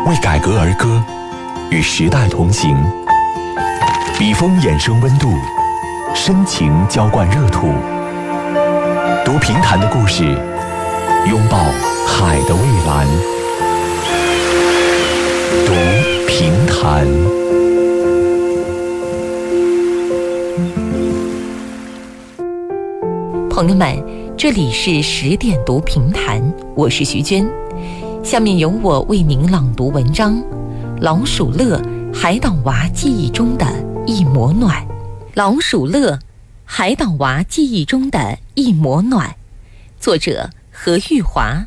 为改革而歌，与时代同行。笔锋衍生温度，深情浇灌热土。读评弹的故事，拥抱海的蔚蓝。读评弹。 朋友们，这里是10点读评弹，我是徐娟。下面由我为您朗读文章《老鼠乐海岛娃记忆中的一抹暖》。老鼠乐海岛娃记忆中的一抹暖，作者何玉华。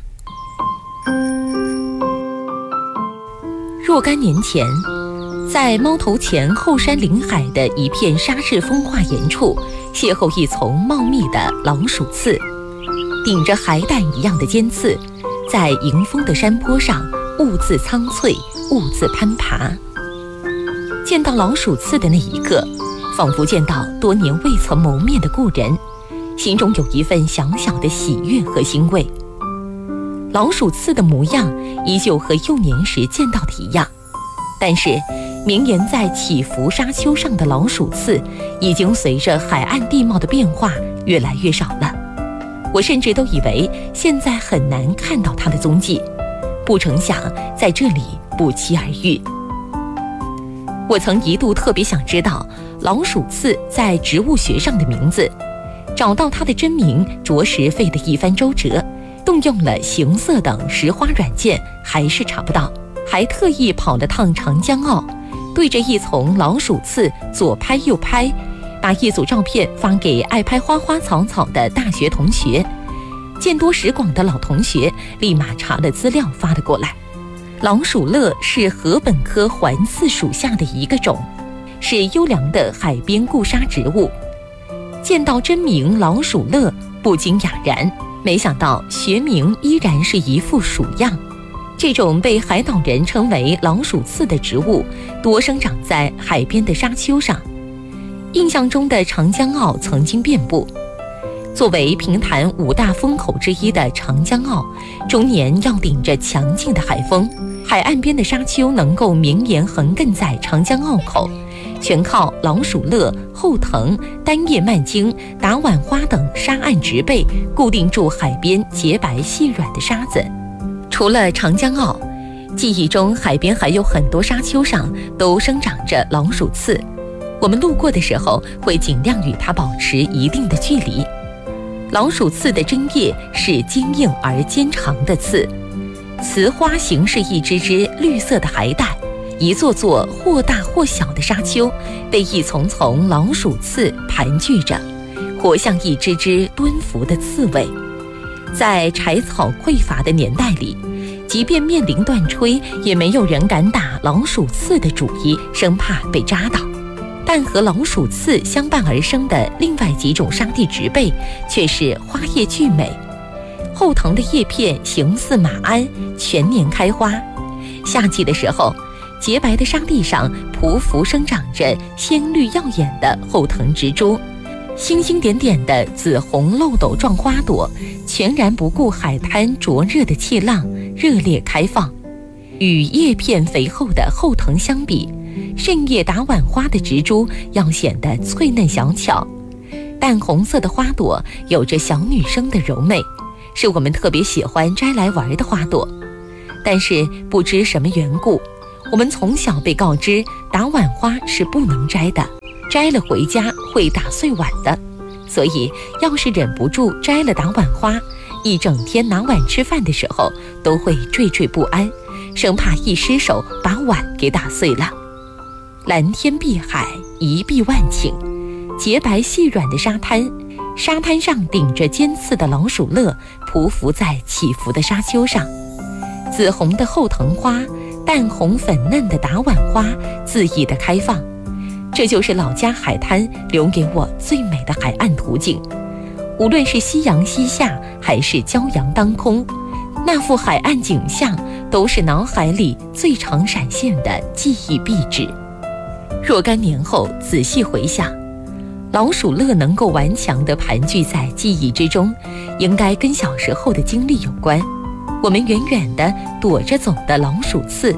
若干年前，在猫头前后山临海的一片沙质风化岩处，邂逅一丛茂密的老鼠刺，顶着海胆一样的尖刺，在迎风的山坡上兀自苍翠，兀自攀爬。见到老鼠刺的那一刻，仿佛见到多年未曾谋面的故人，心中有一份小小的喜悦和欣慰。老鼠刺的模样依旧和幼年时见到的一样，但是绵延在起伏沙丘上的老鼠刺已经随着海岸地貌的变化越来越少了。我甚至都以为现在很难看到它的踪迹，不成想在这里不期而遇。我曾一度特别想知道老鼠刺在植物学上的名字，找到它的真名着实费了一番周折，动用了形色等石花软件，还是查不到，还特意跑了趟长江澳，对着一丛老鼠刺左拍右拍，把一组照片发给爱拍花花草草的大学同学。见多识广的老同学立马查了资料发了过来。老鼠乐是禾本科环刺属下的一个种，是优良的海边固沙植物。见到真名老鼠乐，不禁哑然，没想到学名依然是一副鼠样。这种被海岛人称为老鼠刺的植物，多生长在海边的沙丘上。印象中的长江澳曾经遍布。作为评弹5大风口之一的长江澳，终年要顶着强劲的海风，海岸边的沙丘能够绵延横亘在长江澳口，全靠老鼠乐、后藤、单叶蔓荆、打碗花等沙岸植被固定住海边洁白细软的沙子。除了长江澳，记忆中海边还有很多沙丘上都生长着老鼠刺，我们路过的时候会尽量与它保持一定的距离。老鼠刺的针叶是坚硬而尖长的刺，雌花形是一只只绿色的海胆，一座座或大或小的沙丘被一丛丛老鼠刺盘踞着，活像一只只蹲伏的刺猬。在柴草匮乏的年代里，即便面临断炊，也没有人敢打老鼠刺的主意，生怕被扎到。但和老鼠刺相伴而生的另外几种沙地植被却是花叶巨美。后藤的叶片形似马鞍，全年开花。夏季的时候，洁白的沙地上匍匐生长着鲜绿耀眼的后藤植株，星星点点的紫红漏斗状花朵全然不顾海滩灼热的气浪，热烈开放。与叶片肥厚的后藤相比，盛叶打碗花的植株要显得脆嫩小巧。淡红色的花朵有着小女生的柔美，是我们特别喜欢摘来玩的花朵。但是不知什么缘故，我们从小被告知打碗花是不能摘的，摘了回家会打碎碗的。所以要是忍不住摘了打碗花，一整天拿碗吃饭的时候都会惴惴不安，生怕一失手把碗给打碎了。蓝天碧海，一碧万顷，洁白细软的沙滩，沙滩上顶着尖刺的老鼠乐匍匐在起伏的沙丘上。紫红的后藤花，淡红粉嫩的打碗花恣意的开放，这就是老家海滩留给我最美的海岸图景。无论是夕阳西下还是骄阳当空，那幅海岸景象都是脑海里最常闪现的记忆壁纸。若干年后仔细回想，老鼠乐能够顽强地盘踞在记忆之中，应该跟小时候的经历有关。我们远远地躲着走的老鼠刺，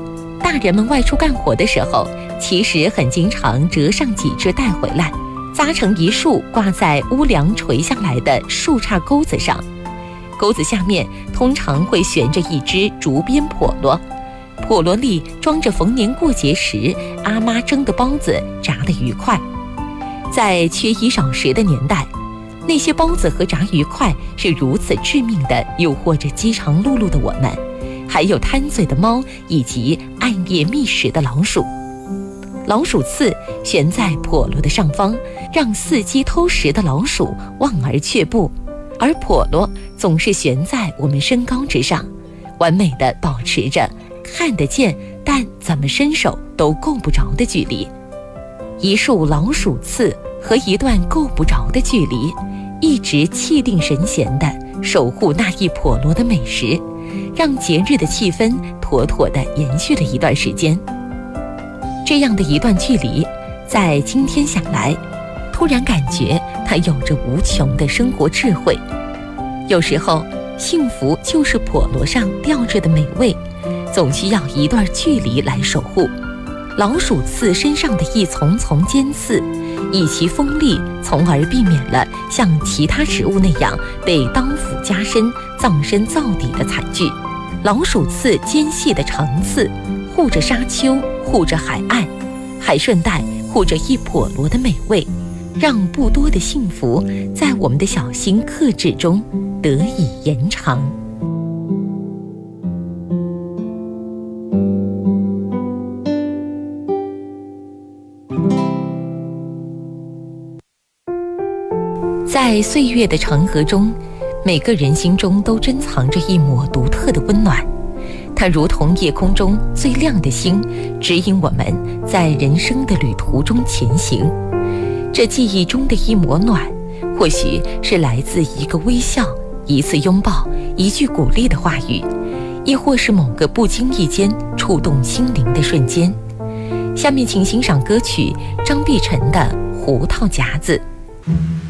大人们外出干活的时候，其实很经常折上几只带回来，扎成一束挂在屋梁垂下来的树杈钩子上。钩子下面通常会悬着一只竹编笸箩，笸箩里装着逢年过节时阿妈蒸的包子，炸得愉快。在缺衣少食的年代，那些包子和炸鱼块是如此致命地诱惑着饥肠辘辘的我们，还有贪嘴的猫以及暗夜觅食的老鼠。老鼠刺悬在笸箩的上方，让伺机偷食的老鼠望而却步，而笸箩总是悬在我们身高之上，完美地保持着看得见但怎么伸手都够不着的距离。一束老鼠刺和一段够不着的距离，一直气定神闲地守护那一笸箩的美食，让节日的气氛妥妥地延续了一段时间。这样的一段距离，在今天想来，突然感觉它有着无穷的生活智慧。有时候，幸福就是笸箩上吊着的美味，总需要一段距离来守护。老鼠刺身上的一丛丛尖刺，以其锋利，从而避免了像其他植物那样被刀斧加身、葬身灶底的惨剧。老鼠刺尖细的长刺，护着沙丘，护着海岸，还顺带护着一笸箩的美味，让不多的幸福在我们的小心克制中得以延长。在岁月的长河中，每个人心中都珍藏着一抹独特的温暖，它如同夜空中最亮的星，指引我们在人生的旅途中前行。这记忆中的一抹暖，或许是来自一个微笑、一次拥抱、一句鼓励的话语，亦或是某个不经意间触动心灵的瞬间。下面请欣赏歌曲张碧晨的《胡桃夹子》。